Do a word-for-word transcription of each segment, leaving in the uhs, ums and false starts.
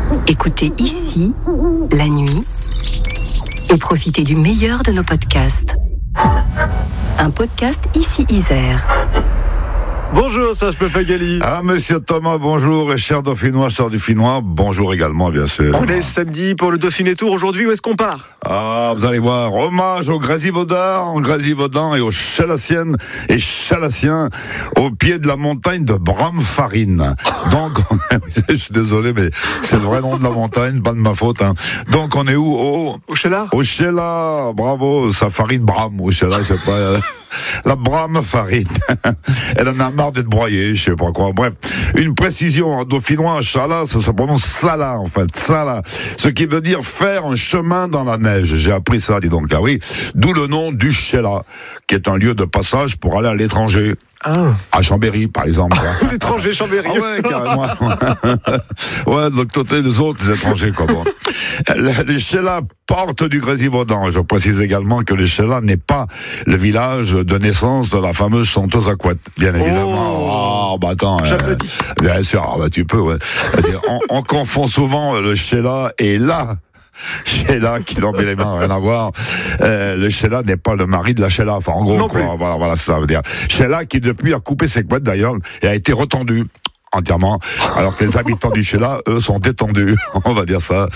Écoutez ici, la nuit, et profitez du meilleur de nos podcasts. Un podcast Ici Isère. Bonjour Serge Pappagalli. Ah, monsieur Thomas, bonjour. Et cher Dauphinois, cher Dauphinois, bonjour également, bien sûr. On est samedi pour le Dauphiné Tour. Aujourd'hui, où est-ce qu'on part ? Ah, vous allez voir, hommage aux Grésivaudan, aux Grésivaudan et aux Chalassiennes et Chalassiens au pied de la montagne de Bramfarine. Donc, on est, je suis désolé, mais c'est le vrai nom de la montagne, pas de ma faute. Hein. Donc, on est où ? Au, au Chéla. Au Chéla, bravo, sa farine Bram, au Chéla, je sais pas. Euh, la Bramfarine. Elle en a marre d'être broyée, je sais pas quoi. Bref, une précision en dauphinois, Chala, ça se prononce Sala, en fait, Sala. Ce qui veut dire faire un chemin dans la neige. J'ai appris ça, dis donc, ah oui. D'où le nom du Chéla, qui est un lieu de passage pour aller à l'étranger. Ah. À Chambéry, par exemple. L'étranger Chambéry. Ah ouais, carrément. Ouais, donc côté les autres, les étrangers, quoi. Bon. Le Chéla porte du Grésivaudan. Je précise également que le Chéla n'est pas le village de naissance de la fameuse chanteuse Aquette, bien évidemment. Oh, oh bah attends. Euh, bien sûr, ah, bah tu peux, ouais. on, on confond souvent le Chéla et là. Sheila qui dans les mains, rien à voir. Euh, le Sheila n'est pas le mari de la Sheila. Enfin, en gros, non quoi. Plus. Voilà, voilà, ça veut dire. Sheila qui depuis a coupé ses couettes d'ailleurs et a été retendue entièrement, alors que les habitants du Chéla, eux, sont détendus, on va dire ça.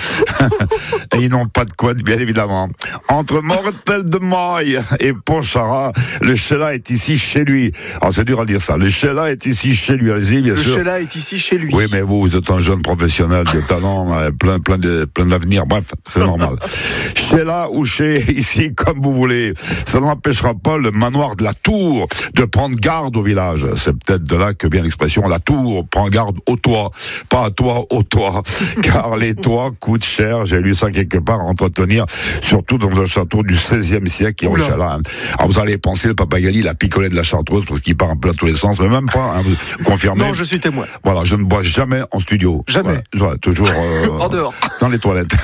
Et ils n'ont pas de couette, bien évidemment. Entre Mortel de Maille et Pontcharrat, le Chéla est ici chez lui. Alors, c'est dur à dire ça. Le Chéla est ici chez lui, allez-y, bien le sûr. Le Chéla est ici chez lui. Oui, mais vous, vous êtes un jeune professionnel de talent, plein, plein de, plein d'avenir. Bref, c'est normal. Chéla ou chez, ici, comme vous voulez. Ça n'empêchera pas le manoir de la Tour de prendre garde au village. C'est peut-être de là que vient l'expression la Tour. Prends garde au toit, pas à toi, au toit, car les toits coûtent cher, j'ai lu ça quelque part, à entretenir, surtout dans un château du seizième siècle qui est au Chala. Alors vous allez penser, le Pappagalli, la picolée de la Chartreuse, parce qu'il part un peu dans tous les sens, mais même pas, hein, vous confirmez. Non, je suis témoin. Voilà, je ne bois jamais en studio. Jamais. Voilà, voilà, toujours euh, en dehors. Dans les toilettes.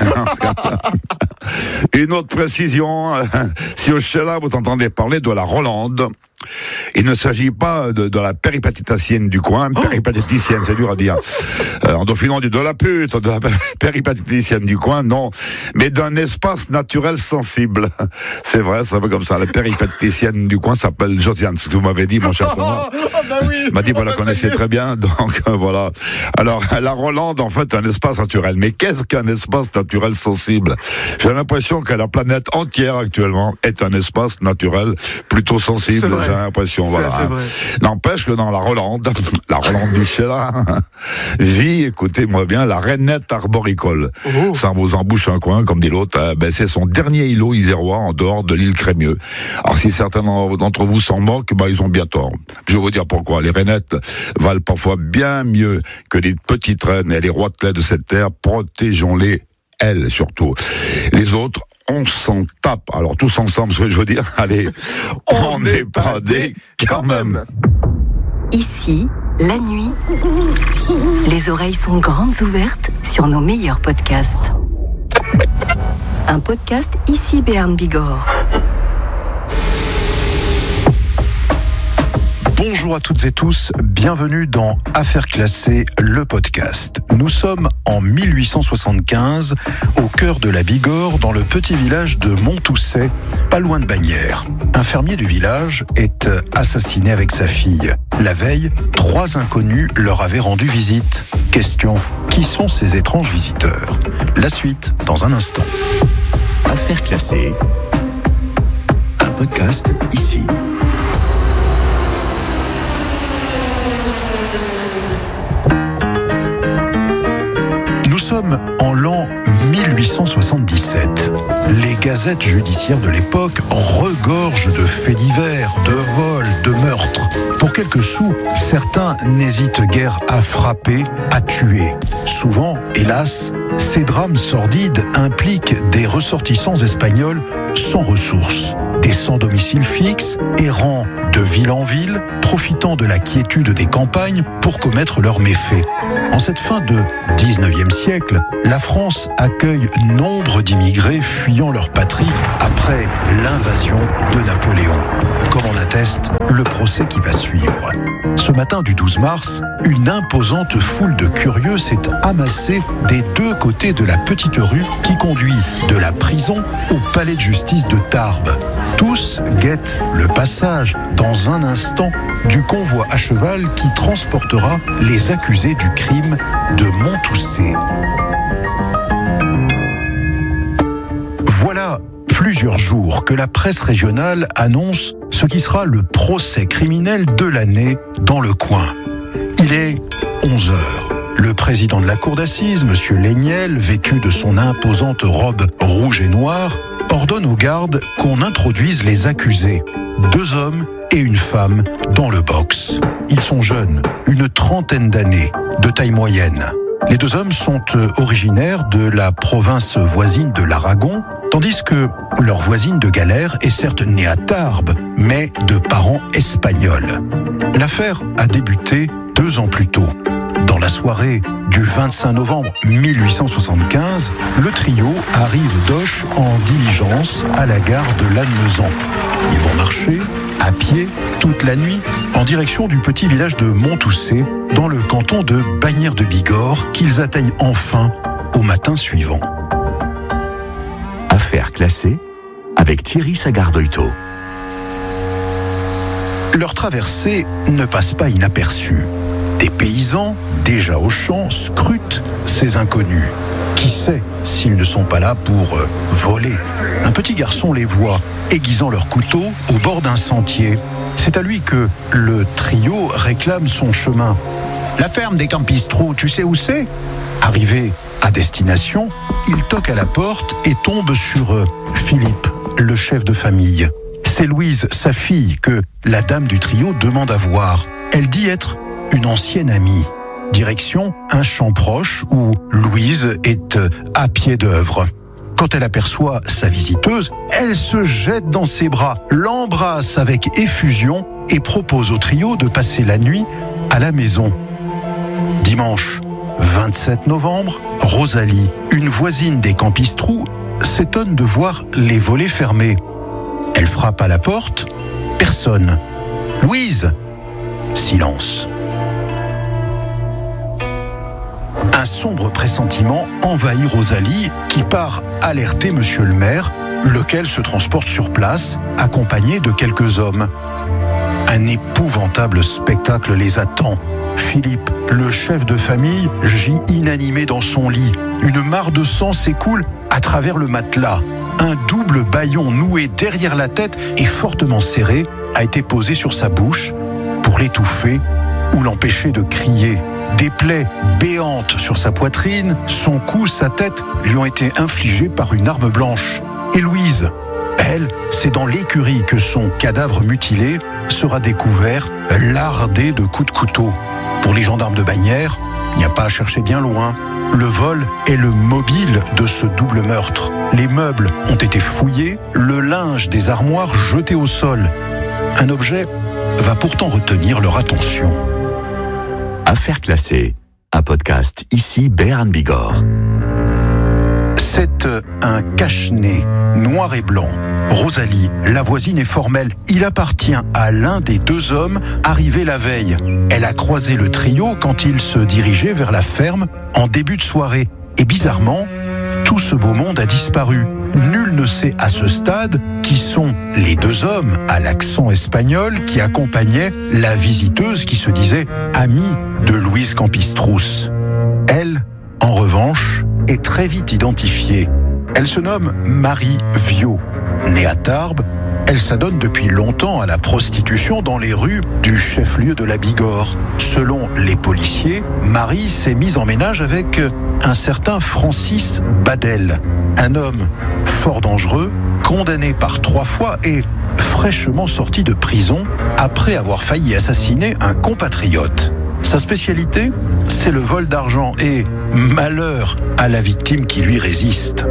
Une autre précision, si au Chala vous entendez parler de la Rolande, il ne s'agit pas de, de la péripatiticienne du coin, oh. péripatiticienne, c'est dur à dire. Euh, en dauphinant, on dit de la pute, de la péripatiticienne du coin, non, mais d'un espace naturel sensible. C'est vrai, c'est un peu comme ça. La péripatiticienne du coin s'appelle Josiane, ce que vous m'avez dit, mon cher Thomas. Oh, oh, bah oui. M'a dit, vous oh, la bah connaissez très bien, donc euh, voilà. Alors, la Rolande, en fait, un espace naturel. Mais qu'est-ce qu'un espace naturel sensible ? J'ai l'impression que la planète entière, actuellement, est un espace naturel plutôt sensible. J'ai l'impression, c'est voilà. Hein. N'empêche que dans la Rolande, la Rolande du Chéla, vit, écoutez-moi bien, la rainette arboricole. Oh. Ça vous embouche un coin, comme dit l'autre, euh, ben c'est son dernier îlot isérois en dehors de l'île Crémieux. Alors si certains d'entre vous s'en moquent, ben ils ont bien tort. Je vais vous dire pourquoi. Les rainettes valent parfois bien mieux que les petites reines et les roitelets de cette terre. Protégeons-les, elles surtout. Les autres, on s'en tape. Alors tous ensemble, ce que je veux dire, allez, on n'est pas des quand même. Ici, la nuit, les oreilles sont grandes ouvertes sur nos meilleurs podcasts. Un podcast Ici Béarn Bigorre. Bonjour à toutes et tous, bienvenue dans Affaires classées, le podcast. Nous sommes en mille huit cent soixante-quinze, au cœur de la Bigorre, dans le petit village de Montousset, pas loin de Bagnères. Un fermier du village est assassiné avec sa fille. La veille, trois inconnus leur avaient rendu visite. Question, qui sont ces étranges visiteurs ? La suite, dans un instant. Affaires classées, un podcast ici. Nous sommes en l'an mille huit cent soixante-dix-sept. Les gazettes judiciaires de l'époque regorgent de faits divers, de vols, de meurtres. Pour quelques sous, certains n'hésitent guère à frapper, à tuer. Souvent, hélas, ces drames sordides impliquent des ressortissants espagnols sans ressources, des sans domicile fixe, errant de ville en ville, profitant de la quiétude des campagnes pour commettre leurs méfaits. En cette fin de dix-neuvième siècle, la France accueille nombre d'immigrés fuyant leur patrie après l'invasion de Napoléon, comme en atteste le procès qui va suivre. Ce matin du douze mars, une imposante foule de curieux s'est amassée des deux côtés de la petite rue qui conduit de la prison au palais de justice de Tarbes. Tous guettent le passage, dans un instant, du convoi à cheval qui transportera les accusés du crime de Montousset. Voilà plusieurs jours que la presse régionale annonce ce qui sera le procès criminel de l'année dans le coin. Il est onze heures. Le président de la cour d'assises, M. Léniel, vêtu de son imposante robe rouge et noire, ordonne aux gardes qu'on introduise les accusés, deux hommes et une femme, dans le box. Ils sont jeunes, une trentaine d'années, de taille moyenne. Les deux hommes sont originaires de la province voisine de l'Aragon, tandis que leur voisine de galère est certes née à Tarbes, mais de parents espagnols. L'affaire a débuté deux ans plus tôt. Dans la soirée du vingt-cinq novembre mille huit cent soixante-quinze, le trio arrive d'Auch en diligence à la gare de Lannemezan. Ils vont marcher à pied toute la nuit en direction du petit village de Montousset, dans le canton de Bagnères de Bigorre, qu'ils atteignent enfin au matin suivant. Affaire classée avec Thierry Sagardoito. Leur traversée ne passe pas inaperçue. Des paysans, déjà au champ, scrutent ces inconnus. Qui sait s'ils ne sont pas là pour euh, voler? Un petit garçon les voit, aiguisant leur couteau au bord d'un sentier. C'est à lui que le trio réclame son chemin. La ferme des Campistrous, tu sais où c'est? Arrivé à destination, il toque à la porte et tombe sur euh, Philippe, le chef de famille. C'est Louise, sa fille, que la dame du trio demande à voir. Elle dit être une ancienne amie. Direction un champ proche où Louise est euh, à pied d'œuvre. Quand elle aperçoit sa visiteuse, elle se jette dans ses bras, l'embrasse avec effusion et propose au trio de passer la nuit à la maison. Dimanche vingt-sept novembre, Rosalie, une voisine des Campistrous, s'étonne de voir les volets fermés. Elle frappe à la porte, personne. Louise, silence. Un sombre pressentiment envahit Rosalie, qui part alerter Monsieur le maire, lequel se transporte sur place, accompagné de quelques hommes. Un épouvantable spectacle les attend. Philippe, le chef de famille, gît inanimé dans son lit. Une mare de sang s'écoule à travers le matelas. Un double bâillon noué derrière la tête et fortement serré a été posé sur sa bouche pour l'étouffer ou l'empêcher de crier. Des plaies béantes sur sa poitrine, son cou, sa tête lui ont été infligées par une arme blanche. Et Louise, elle, c'est dans l'écurie que son cadavre mutilé sera découvert, lardé de coups de couteau. Pour les gendarmes de Bagnères, il n'y a pas à chercher bien loin. Le vol est le mobile de ce double meurtre. Les meubles ont été fouillés, le linge des armoires jeté au sol. Un objet va pourtant retenir leur attention. Affaire classée, un podcast ici Béarn Bigorre. C'est un cache-nez noir et blanc. Rosalie, la voisine, est formelle. Il appartient à l'un des deux hommes arrivés la veille. Elle a croisé le trio quand ils se dirigeaient vers la ferme en début de soirée. Et bizarrement, tout ce beau monde a disparu. Nul ne sait à ce stade qui sont les deux hommes à l'accent espagnol qui accompagnaient la visiteuse qui se disait amie de Louise Campistrous. Elle, en revanche, est très vite identifiée. Elle se nomme Marie Viau. Née à Tarbes, elle s'adonne depuis longtemps à la prostitution dans les rues du chef-lieu de la Bigorre. Selon les policiers, Marie s'est mise en ménage avec un certain Francis Badel, un homme fort dangereux, condamné par trois fois et fraîchement sorti de prison après avoir failli assassiner un compatriote. Sa spécialité, c'est le vol d'argent et malheur à la victime qui lui résiste.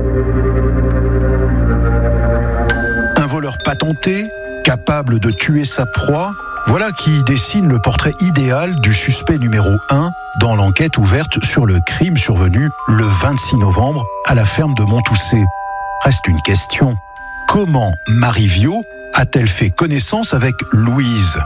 Un voleur patenté, capable de tuer sa proie, voilà qui dessine le portrait idéal du suspect numéro un dans l'enquête ouverte sur le crime survenu le vingt-six novembre à la ferme de Montousset. Reste une question. Comment Marie Viau a-t-elle fait connaissance avec Louise ?